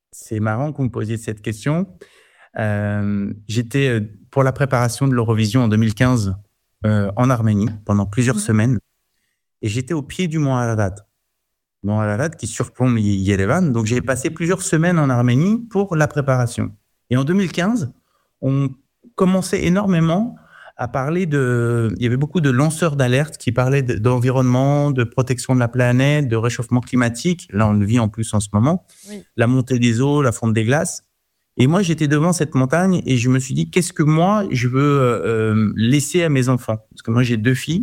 C'est marrant que vous me posiez cette question. J'étais pour la préparation de l'Eurovision en 2015 en Arménie pendant plusieurs Mmh. semaines et j'étais au pied du mont Ararat. Mont Ararat qui surplombe Yerevan. Donc j'ai passé plusieurs semaines en Arménie pour la préparation. Et en 2015, on commençait énormément à parler de... Il y avait beaucoup de lanceurs d'alerte qui parlaient d'environnement, de protection de la planète, de réchauffement climatique. Là, on le vit en plus en ce moment. Oui. La montée des eaux, la fonte des glaces. Et moi, j'étais devant cette montagne et je me suis dit, qu'est-ce que moi, je veux laisser à mes enfants? Parce que moi, j'ai 2 filles.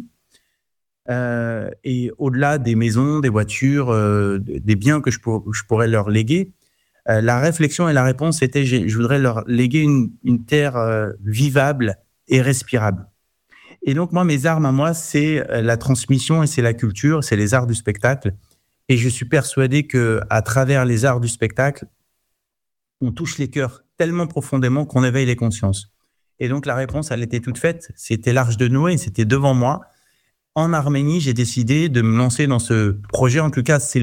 Et au-delà des maisons, des voitures, des biens que je pourrais leur léguer, la réflexion et la réponse était, je voudrais leur léguer une terre vivable et respirable. Et donc, moi, mes armes à moi, c'est la transmission et c'est la culture, c'est les arts du spectacle. Et je suis persuadé qu'à travers les arts du spectacle, on touche les cœurs tellement profondément qu'on éveille les consciences. Et donc, la réponse, elle était toute faite. C'était l'Arche de Noé, c'était devant moi. En Arménie, j'ai décidé de me lancer dans ce projet. En tout cas, c'est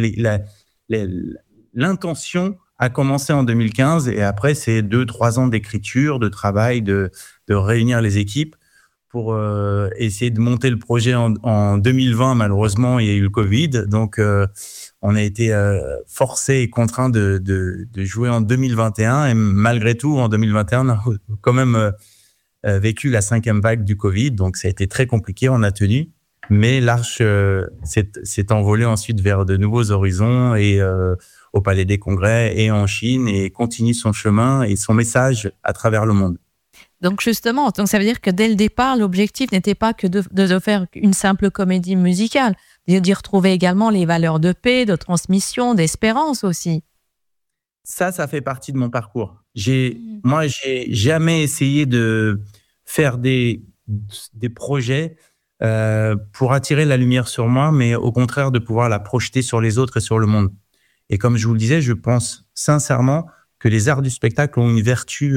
l'intention a commencé en 2015 et après, c'est 2-3 ans d'écriture, de travail, de réunir les équipes pour essayer de monter le projet en 2020. Malheureusement, il y a eu le Covid. Donc, on a été forcé et contraint de jouer en 2021. Et malgré tout, en 2021, on a quand même vécu la 5e vague du Covid. Donc, ça a été très compliqué. On a tenu. Mais l'Arche s'est envolée ensuite vers de nouveaux horizons et au Palais des Congrès et en Chine et continue son chemin et son message à travers le monde. Donc justement, ça veut dire que dès le départ, l'objectif n'était pas que de faire une simple comédie musicale, d'y retrouver également les valeurs de paix, de transmission, d'espérance aussi. Ça fait partie de mon parcours. Moi, j'ai jamais essayé de faire des projets pour attirer la lumière sur moi, mais au contraire de pouvoir la projeter sur les autres et sur le monde. Et comme je vous le disais, je pense sincèrement que les arts du spectacle ont une vertu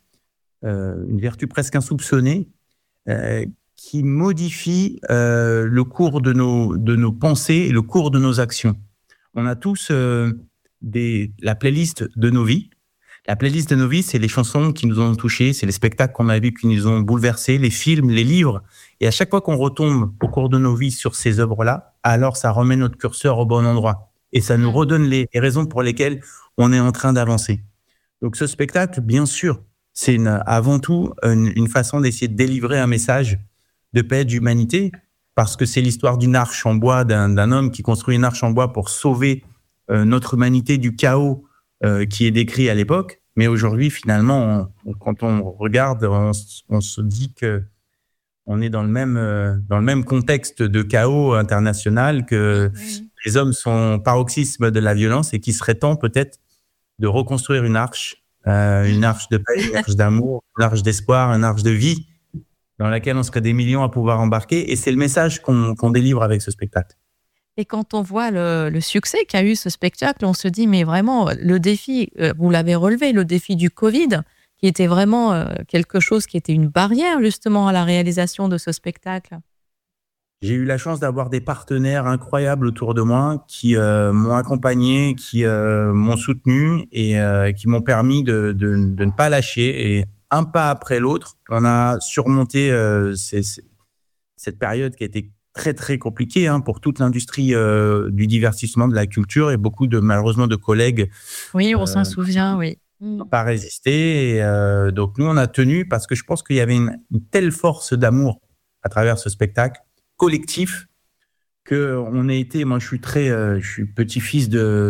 presque insoupçonnée qui modifie le cours de nos pensées et le cours de nos actions. On a tous la playlist de nos vies. La playlist de nos vies, c'est les chansons qui nous ont touchés, c'est les spectacles qu'on a vus qui nous ont bouleversés, les films, les livres. Et à chaque fois qu'on retombe au cours de nos vies sur ces œuvres-là, alors ça remet notre curseur au bon endroit. Et ça nous redonne les raisons pour lesquelles on est en train d'avancer. Donc ce spectacle, bien sûr, c'est avant tout une façon d'essayer de délivrer un message de paix, d'humanité, parce que c'est l'histoire d'une arche en bois, d'un homme qui construit une arche en bois pour sauver notre humanité du chaos qui est décrit à l'époque. Mais aujourd'hui, finalement, quand on regarde, on se dit que on est dans le même contexte de chaos international, que les hommes sont paroxysme de la violence et qu'il serait temps peut-être de reconstruire une arche de paix, une arche d'amour, une arche d'espoir, une arche de vie dans laquelle on serait des millions à pouvoir embarquer. Et c'est le message qu'on délivre avec ce spectacle. Et quand on voit le succès qu'a eu ce spectacle, on se dit, mais vraiment, le défi, vous l'avez relevé, le défi du Covid, qui était vraiment quelque chose qui était une barrière justement à la réalisation de ce spectacle. J'ai eu la chance d'avoir des partenaires incroyables autour de moi qui m'ont accompagné, qui m'ont soutenu et qui m'ont permis de ne pas lâcher. Et un pas après l'autre, on a surmonté cette période qui a été très, très compliquée pour toute l'industrie du divertissement, de la culture et beaucoup malheureusement de collègues. Oui, on s'en souvient, oui. Pas résister. Et, donc, nous, on a tenu parce que je pense qu'il y avait une telle force d'amour à travers ce spectacle collectif qu'on a été... Moi, je suis petit-fils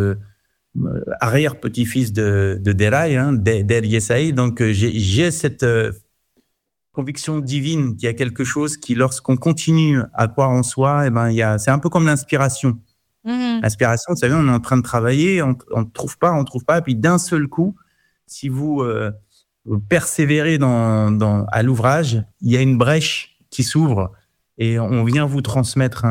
arrière-petit-fils de Deray, Der Yesai. Donc, j'ai cette conviction divine qu'il y a quelque chose qui, lorsqu'on continue à croire en soi, c'est un peu comme l'inspiration. L'inspiration, vous savez, on est en train de travailler, on ne trouve pas, et puis d'un seul coup, si vous persévérez à l'ouvrage, il y a une brèche qui s'ouvre et on vient vous transmettre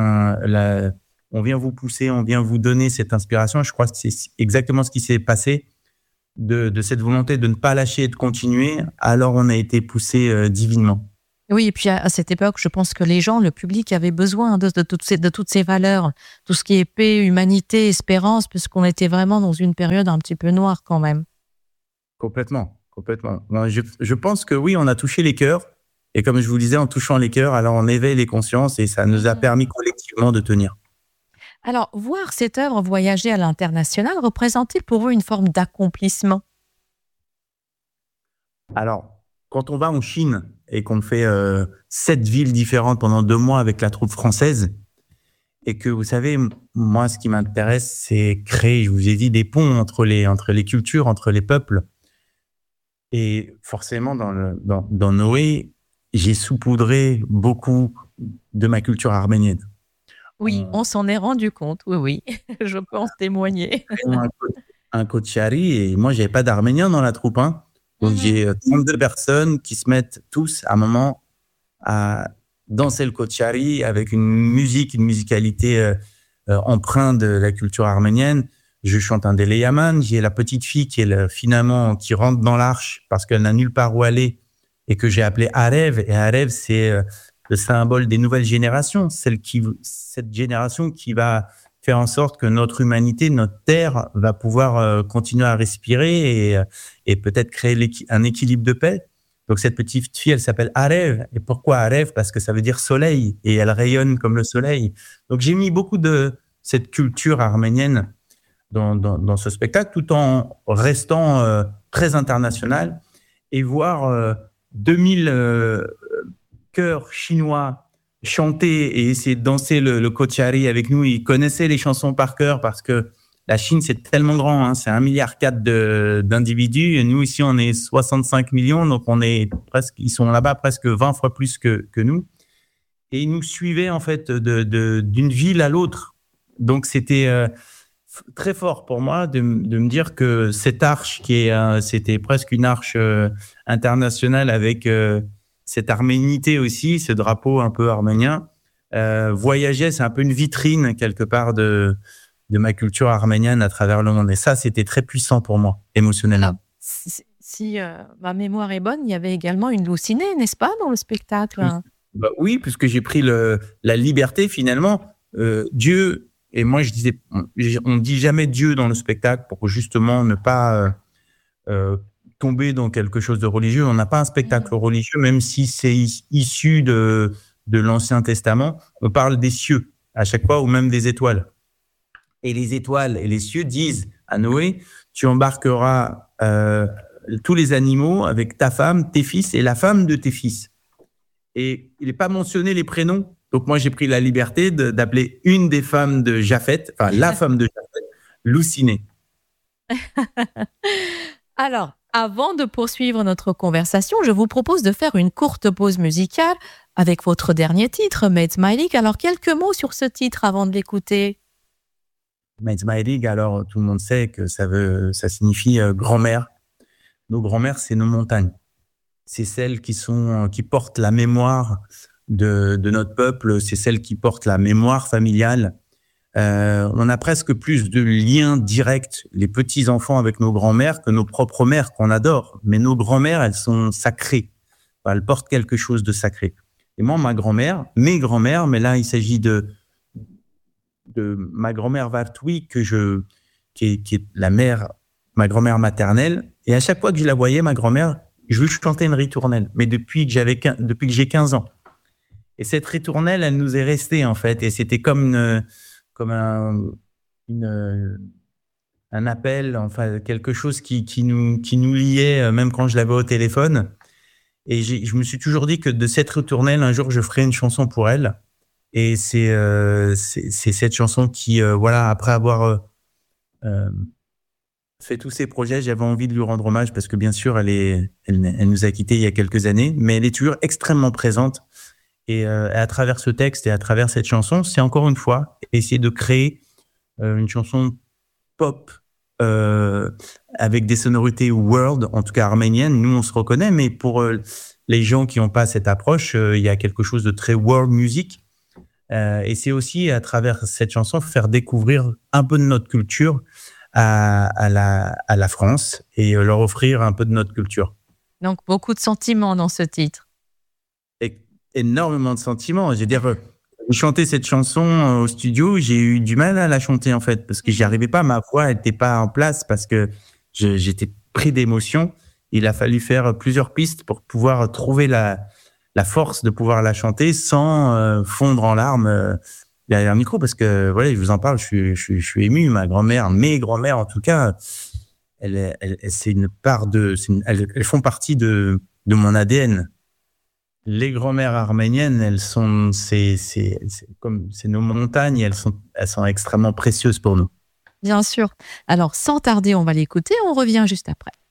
on vient vous pousser, on vient vous donner cette inspiration. Je crois que c'est exactement ce qui s'est passé de cette volonté de ne pas lâcher et de continuer. Alors, on a été poussé divinement. Oui, et puis à cette époque, je pense que les gens, le public avait besoin de toutes ces valeurs, tout ce qui est paix, humanité, espérance, puisqu'on était vraiment dans une période un petit peu noire quand même. Complètement, complètement. Non, je pense que oui, on a touché les cœurs. Et comme je vous le disais, en touchant les cœurs, alors on éveille les consciences et ça nous a permis collectivement de tenir. Alors, voir cette œuvre voyager à l'international représente-t-il pour vous une forme d'accomplissement? Alors, quand on va en Chine et qu'on fait 7 villes différentes pendant 2 mois avec la troupe française, et que vous savez, moi, ce qui m'intéresse, c'est créer, je vous ai dit, des ponts entre les cultures, entre les peuples. Et forcément, dans Noé, j'ai saupoudré beaucoup de ma culture arménienne. Oui, on s'en est rendu compte, oui, oui, je peux en témoigner. Un kochari, et moi, j'avais pas d'Arméniens dans la troupe, hein. Donc, j'ai 32 personnes qui se mettent tous à un moment à danser le kochari avec une musicalité empreinte de la culture arménienne. Je chante un Délé Yaman. J'ai la petite fille qui est finalement qui rentre dans l'arche parce qu'elle n'a nulle part où aller et que j'ai appelé Arev. Et Arev, c'est le symbole des nouvelles générations, cette génération qui va faire en sorte que notre humanité, notre terre, va pouvoir continuer à respirer et peut-être créer un équilibre de paix. Donc cette petite fille, elle s'appelle Arev. Et pourquoi Arev? Parce que ça veut dire soleil et elle rayonne comme le soleil. Donc j'ai mis beaucoup de cette culture arménienne dans ce spectacle, tout en restant très international et voir 2000 chœurs chinois chanter et essayer de danser le kochari avec nous. Ils connaissaient les chansons par cœur parce que la Chine, c'est tellement grand, hein, c'est 1,4 milliard d'individus. Et nous, ici, on est 65 millions, donc ils sont là-bas presque 20 fois plus que nous. Et ils nous suivaient, en fait, d'une ville à l'autre. Donc, c'était très fort pour moi de me dire que cette arche c'était presque une arche internationale avec cette arménité aussi, ce drapeau un peu arménien, voyageait, c'est un peu une vitrine quelque part de ma culture arménienne à travers le monde. Et ça, c'était très puissant pour moi, émotionnellement. Si ma mémoire est bonne, il y avait également une Loucinée, n'est-ce pas, dans le spectacle? Oui, puisque j'ai pris la liberté, finalement. Dieu, et moi, je disais, on ne dit jamais Dieu dans le spectacle pour justement ne pas tomber dans quelque chose de religieux. On n'a pas un spectacle religieux, même si c'est issu de l'Ancien Testament. On parle des cieux à chaque fois, ou même des étoiles. Et les étoiles et les cieux disent à Noé, tu embarqueras tous les animaux avec ta femme, tes fils et la femme de tes fils. Et il n'est pas mentionné les prénoms. Donc moi, j'ai pris la liberté d'appeler une des femmes de Japheth, enfin la femme de Japheth, Loucinée. Alors, avant de poursuivre notre conversation, je vous propose de faire une courte pause musicale avec votre dernier titre, Made My League. Alors, quelques mots sur ce titre avant de l'écouter. Made My League, alors tout le monde sait que ça signifie grand-mère. Nos grand-mères, c'est nos montagnes. C'est celles qui portent la mémoire de notre peuple, c'est celles qui portent la mémoire familiale. On a presque plus de liens directs, les petits-enfants avec nos grands-mères, que nos propres mères qu'on adore. Mais nos grands-mères, elles sont sacrées. Enfin, elles portent quelque chose de sacré. Et moi, mes grands-mères, mais là, il s'agit de ma grand-mère Vartoui, qui est ma grand-mère maternelle. Et à chaque fois que je la voyais, ma grand-mère, je lui chantais une ritournelle. Mais depuis que j'ai 15 ans. Et cette ritournelle, elle nous est restée, en fait. Et c'était comme un appel, enfin quelque chose qui nous liait, même quand je l'avais au téléphone. Et je me suis toujours dit que de cette ritournelle, un jour, je ferai une chanson pour elle. Et c'est cette chanson qui, après avoir fait tous ces projets, j'avais envie de lui rendre hommage parce que bien sûr, elle nous a quittés il y a quelques années, mais elle est toujours extrêmement présente. Et à travers ce texte et à travers cette chanson, c'est encore une fois essayer de créer une chanson pop avec des sonorités world, en tout cas arméniennes. Nous, on se reconnaît, mais pour les gens qui n'ont pas cette approche, il y a quelque chose de très world music. Et c'est aussi à travers cette chanson faire découvrir un peu de notre culture à la France et leur offrir un peu de notre culture. Donc, beaucoup de sentiments dans ce titre. Énormément de sentiments. Je veux dire, chanter cette chanson au studio, j'ai eu du mal à la chanter en fait, parce que j'y arrivais pas, ma voix n'était pas en place, parce que j'étais pris d'émotion. Il a fallu faire plusieurs pistes pour pouvoir trouver la force de pouvoir la chanter sans fondre en larmes derrière le micro, parce que voilà, je vous en parle, je suis ému. Mes grands-mères en tout cas, c'est une part elles font partie de mon ADN. Les grand-mères arméniennes, c'est nos montagnes, elles sont extrêmement précieuses pour nous. Bien sûr. Alors, sans tarder, on va l'écouter. On revient juste après.